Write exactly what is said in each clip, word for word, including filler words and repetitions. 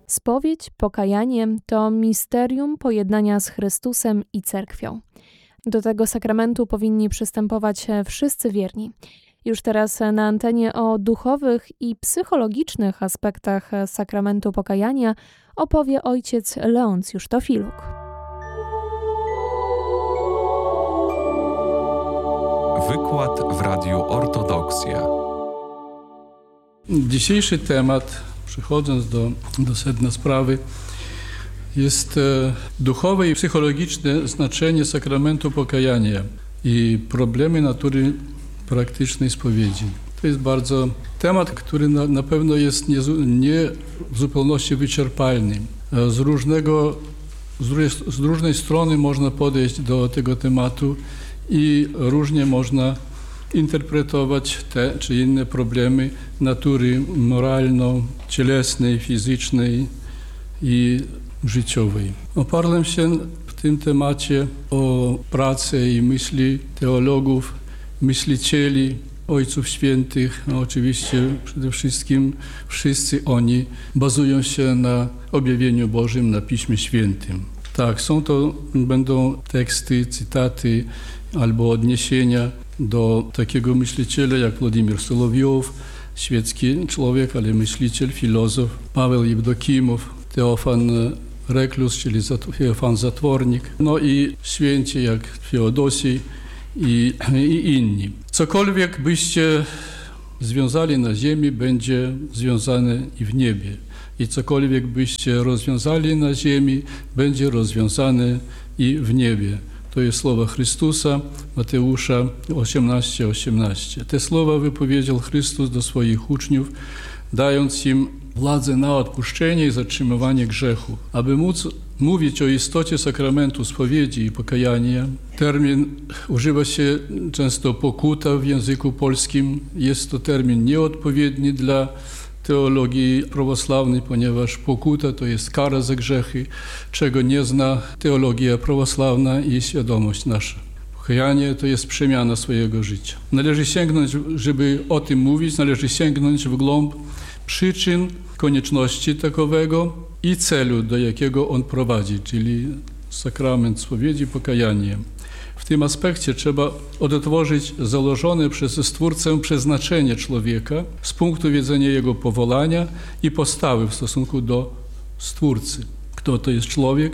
Spowiedź, pokajanie to misterium pojednania z Chrystusem i Cerkwią. Do tego sakramentu powinni przystępować wszyscy wierni. Już teraz na antenie o duchowych i psychologicznych aspektach sakramentu pokajania opowie ojciec Leoncjusz Tofiluk. Wykład w Radiu Ortodoksja. Dzisiejszy temat, przechodząc do, do sedna sprawy, jest e, duchowe i psychologiczne znaczenie sakramentu pokajania i problemy natury praktycznej spowiedzi. To jest bardzo temat, który na, na pewno jest nie, nie w zupełności wyczerpalny. Z, różnego, z, różnej, z różnej strony można podejść do tego tematu i różnie można interpretować te czy inne problemy natury moralno-cielesnej, fizycznej i życiowej. Oparłem się w tym temacie o pracę i myśli teologów, myślicieli, ojców świętych. No oczywiście przede wszystkim wszyscy oni bazują się na objawieniu Bożym, na Piśmie Świętym. Tak, są to, będą teksty, cytaty albo odniesienia do takiego myśliciela jak Władimir Solowiow, świecki człowiek, ale myśliciel, filozof, Paweł Jewdokimow, Teofan Reklus, czyli Teofan Zatwornik, no i święci jak Feodosij i, i inni. Cokolwiek byście związali na ziemi, będzie związane i w niebie. I cokolwiek byście rozwiązali na ziemi, będzie rozwiązane i w niebie. To jest słowa Chrystusa, Mateusza osiemnaście osiemnaście. Te słowa wypowiedział Chrystus do swoich uczniów, dając im władzę na odpuszczenie i zatrzymywanie grzechu. Aby móc mówić o istocie sakramentu spowiedzi i pokajania, termin używa się często pokuta w języku polskim. Jest to termin nieodpowiedni dla teologii prawosławnej, ponieważ pokuta to jest kara za grzechy, czego nie zna teologia prawosławna i świadomość nasza. Pokajanie to jest przemiana swojego życia. Należy sięgnąć, żeby o tym mówić, należy sięgnąć w głąb przyczyn konieczności takowego i celu, do jakiego on prowadzi, czyli sakrament spowiedzi, pokajanie. W tym aspekcie trzeba odtworzyć założone przez Stwórcę przeznaczenie człowieka z punktu widzenia jego powołania i postawy w stosunku do Stwórcy. Kto to jest człowiek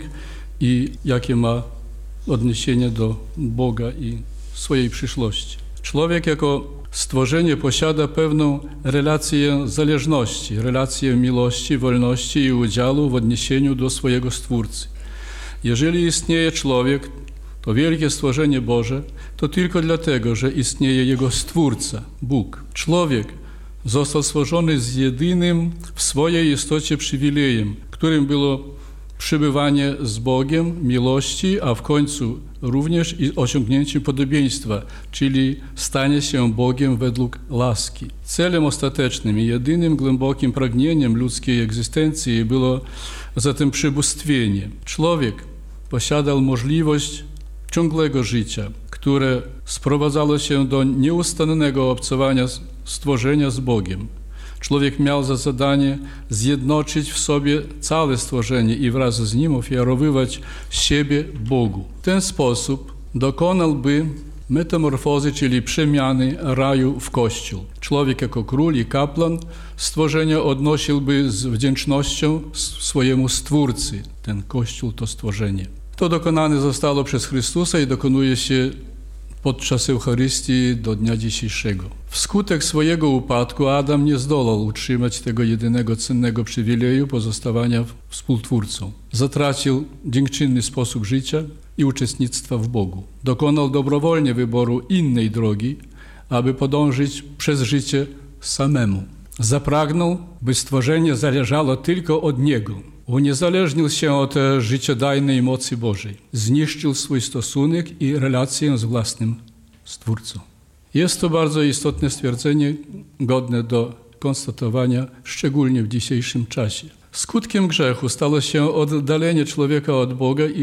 i jakie ma odniesienie do Boga i swojej przyszłości. Człowiek jako stworzenie posiada pewną relację zależności, relację miłości, wolności i udziału w odniesieniu do swojego Stwórcy. Jeżeli istnieje człowiek, to wielkie stworzenie Boże, to tylko dlatego, że istnieje jego Stwórca, Bóg. Człowiek został stworzony z jedynym w swojej istocie przywilejem, którym było przybywanie z Bogiem, miłości, a w końcu również i osiągnięcie podobieństwa, czyli stanie się Bogiem według łaski. Celem ostatecznym i jedynym głębokim pragnieniem ludzkiej egzystencji było zatem przybóstwienie. Człowiek posiadał możliwość ciągłego życia, które sprowadzało się do nieustannego obcowania stworzenia z Bogiem. Człowiek miał za zadanie zjednoczyć w sobie całe stworzenie i wraz z nim ofiarowywać siebie Bogu. W ten sposób dokonałby metamorfozy, czyli przemiany raju w Kościół. Człowiek jako król i kapłan stworzenia odnosiłby z wdzięcznością swojemu Stwórcy. Ten Kościół to stworzenie. To dokonane zostało przez Chrystusa i dokonuje się podczas Eucharystii do dnia dzisiejszego. Wskutek swojego upadku Adam nie zdołał utrzymać tego jedynego cennego przywileju pozostawania współtwórcą. Zatracił dziękczynny sposób życia i uczestnictwa w Bogu. Dokonał dobrowolnie wyboru innej drogi, aby podążyć przez życie samemu. Zapragnął, by stworzenie zależało tylko od Niego. Uniezależnił się od życiodajnej mocy Bożej. Zniszczył swój stosunek i relację z własnym Stwórcą. Jest to bardzo istotne stwierdzenie, godne do konstatowania, szczególnie w dzisiejszym czasie. Skutkiem grzechu stało się oddalenie człowieka od Boga i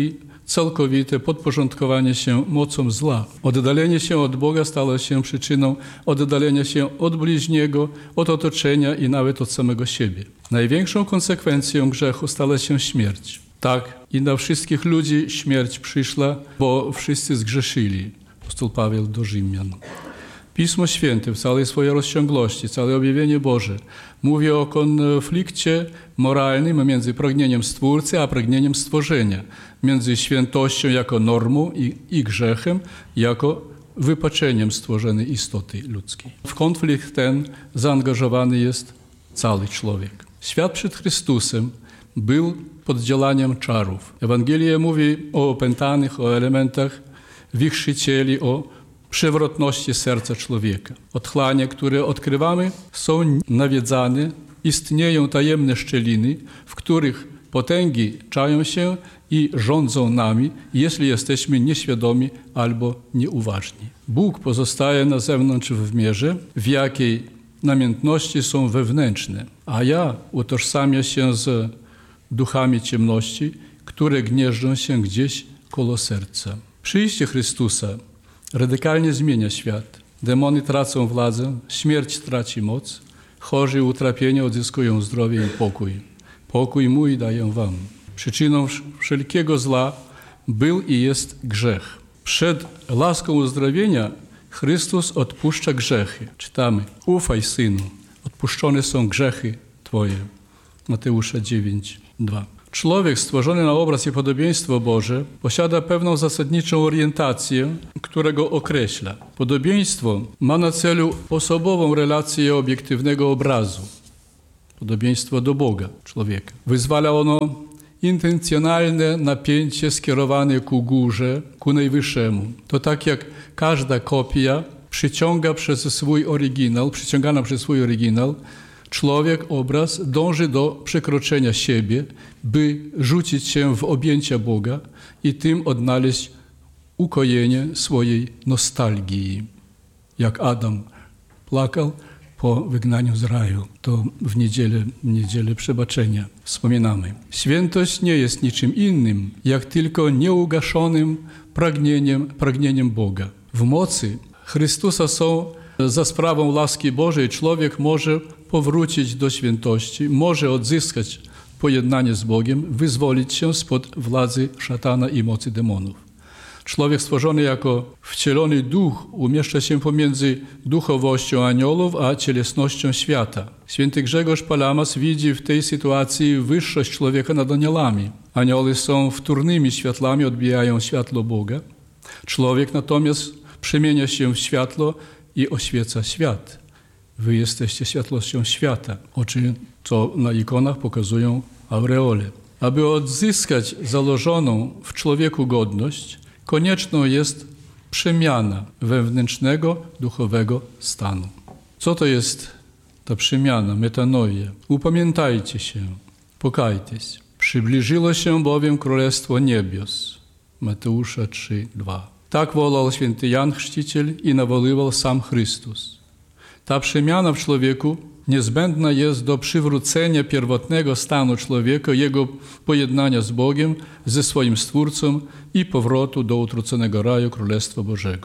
całkowite podporządkowanie się mocom zła. Oddalenie się od Boga stało się przyczyną oddalenia się od bliźniego, od otoczenia i nawet od samego siebie. Największą konsekwencją grzechu stała się śmierć. Tak, i na wszystkich ludzi śmierć przyszła, bo wszyscy zgrzeszyli. Apostoł Paweł do Rzymian. Pismo Święte w całej swojej rozciągłości, całe objawienie Boże mówi o konflikcie moralnym między pragnieniem Stwórcy a pragnieniem stworzenia, między świętością jako normą i, i grzechem jako wypaczeniem stworzonej istoty ludzkiej. W konflikt ten zaangażowany jest cały człowiek. Świat przed Chrystusem był pod działaniem czarów. Ewangelia mówi o opętanych, o elementach wichrzycieli, o przewrotności serca człowieka. Otchłanie, które odkrywamy, są nawiedzane, istnieją tajemne szczeliny, w których potęgi czają się i rządzą nami, jeśli jesteśmy nieświadomi albo nieuważni. Bóg pozostaje na zewnątrz w mierze, w jakiej namiętności są wewnętrzne, a ja utożsamiam się z duchami ciemności, które gnieżdżą się gdzieś koło serca. Przyjście Chrystusa radykalnie zmienia świat. Demony tracą władzę, śmierć traci moc, chorzy i utrapieni odzyskują zdrowie i pokój. Pokój mój daję wam. Przyczyną wszelkiego zła był i jest grzech. Przed łaską uzdrowienia Chrystus odpuszcza grzechy. Czytamy: ufaj, Synu, odpuszczone są grzechy Twoje. Mateusza dziewięć, dwa. Człowiek stworzony na obraz i podobieństwo Boże posiada pewną zasadniczą orientację, która go określa. Podobieństwo ma na celu osobową relację obiektywnego obrazu. Podobieństwo do Boga, człowieka. Wyzwala ono intencjonalne napięcie skierowane ku górze, ku Najwyższemu. To tak jak każda kopia przyciąga przez swój oryginał, przyciągana przez swój oryginał, człowiek, obraz dąży do przekroczenia siebie, by rzucić się w objęcia Boga i tym odnaleźć ukojenie swojej nostalgii. Jak Adam płakał po wygnaniu z raju, to w niedzielę, w niedzielę przebaczenia wspominamy. Świętość nie jest niczym innym, jak tylko nieugaszonym pragnieniem, pragnieniem Boga. W mocy Chrystusa są za sprawą łaski Bożej człowiek może powrócić do świętości, może odzyskać pojednanie z Bogiem, wyzwolić się spod władzy szatana i mocy demonów. Człowiek stworzony jako wcielony duch umieszcza się pomiędzy duchowością aniołów a cielesnością świata. Święty Grzegorz Palamas widzi w tej sytuacji wyższość człowieka nad aniołami. Anioły są wtórnymi światłami, odbijają światło Boga. Człowiek natomiast przemienia się w światło i oświeca świat. Wy jesteście światłością świata. Oczy, co na ikonach pokazują aureole. Aby odzyskać założoną w człowieku godność, konieczną jest przemiana wewnętrznego, duchowego stanu. Co to jest ta przemiana, metanoia? Upamiętajcie się, pokajtесь. Przybliżyło się bowiem Królestwo Niebios. Mateusza trzy, dwa. Tak wołał święty Jan Chrzciciel i nawoływał sam Chrystus. Ta przemiana w człowieku niezbędna jest do przywrócenia pierwotnego stanu człowieka, jego pojednania z Bogiem, ze swoim Stwórcą i powrotu do utraconego raju Królestwa Bożego.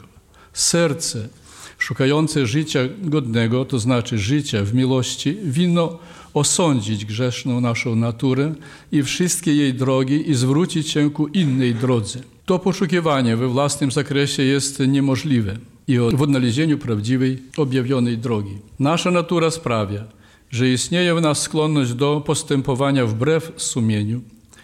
Serce szukające życia godnego, to znaczy życia w miłości, winno osądzić grzeszną naszą naturę i wszystkie jej drogi i zwrócić się ku innej drodze. To poszukiwanie we własnym zakresie jest niemożliwe i w odnalezieniu prawdziwej, objawionej drogi. Nasza natura sprawia, że istnieje w nas skłonność do postępowania wbrew sumieniu,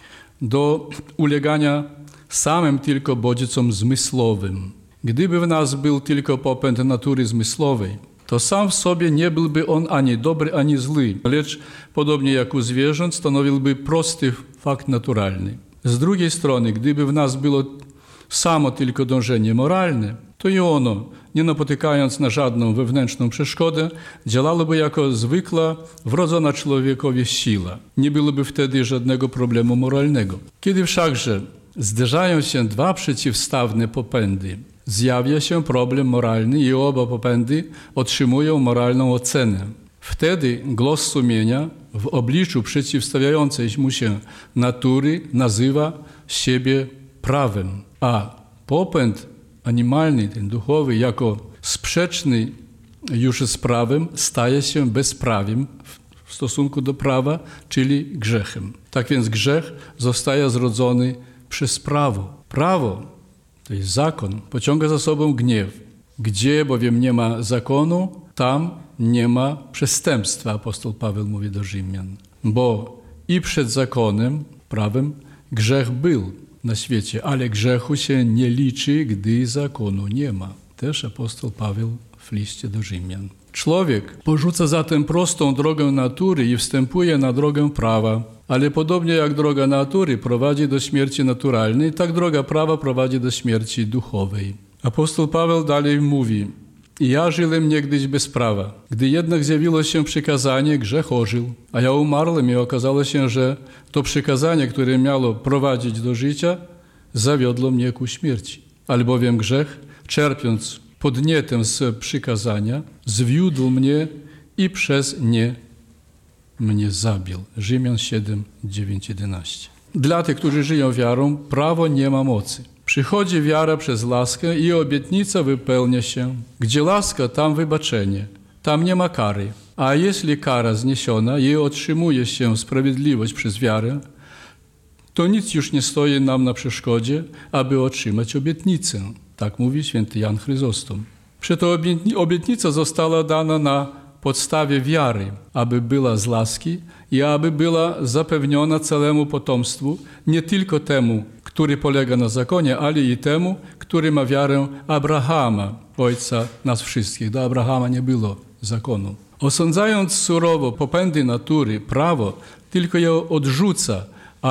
do ulegania samym tylko bodźcom zmysłowym. Gdyby w nas był tylko popęd natury zmysłowej, to sam w sobie nie byłby on ani dobry, ani zły, lecz podobnie jak u zwierząt stanowiłby prosty fakt naturalny. Z drugiej strony, gdyby w nas było samo tylko dążenie moralne, to i ono, nie napotykając na żadną wewnętrzną przeszkodę, działałoby jako zwykła, wrodzona człowiekowi siła. Nie byłoby wtedy żadnego problemu moralnego. Kiedy wszakże zderzają się dwa przeciwstawne popędy, zjawia się problem moralny i oba popędy otrzymują moralną ocenę. Wtedy głos sumienia w obliczu przeciwstawiającej mu się natury nazywa siebie prawem, a popęd animalny, ten duchowy, jako sprzeczny już z prawem, staje się bezprawiem w stosunku do prawa, czyli grzechem. Tak więc grzech zostaje zrodzony przez prawo. Prawo, to jest zakon, pociąga za sobą gniew. Gdzie bowiem nie ma zakonu, tam nie ma przestępstwa, apostoł Paweł mówi do Rzymian. Bo i przed zakonem, prawem, grzech był na świecie, ale grzechu się nie liczy, gdy zakonu nie ma. Też apostoł Paweł w liście do Rzymian. Człowiek porzuca zatem prostą drogę natury i wstępuje na drogę prawa. Ale podobnie jak droga natury prowadzi do śmierci naturalnej, tak droga prawa prowadzi do śmierci duchowej. Apostoł Paweł dalej mówi: ja żyłem niegdyś bez prawa. Gdy jednak zjawiło się przykazanie, grzech ożył, a ja umarłem i okazało się, że to przykazanie, które miało prowadzić do życia, zawiodło mnie ku śmierci. Albowiem grzech, czerpiąc podnietem z przykazania, zwiódł mnie i przez nie mnie zabił. Rzymian siedem, dziewięć, jedenaście. Dla tych, którzy żyją wiarą, prawo nie ma mocy. Przychodzi wiara przez laskę i obietnica wypełnia się. Gdzie laska, tam wybaczenie, tam nie ma kary. A jeśli kara zniesiona i otrzymuje się sprawiedliwość przez wiarę, to nic już nie stoi nam na przeszkodzie, aby otrzymać obietnicę. Tak mówi święty Jan Chryzostom. Przeto obietnica została dana na podstawie wiary, aby była z łaski i aby była zapewniona całemu potomstwu, nie tylko temu, który polega na zakonie, ale i temu, który ma wiarę Abrahama, ojca nas wszystkich. Do Abrahama nie było zakonu. Osądzając surowo popędy natury, prawo tylko je odrzuca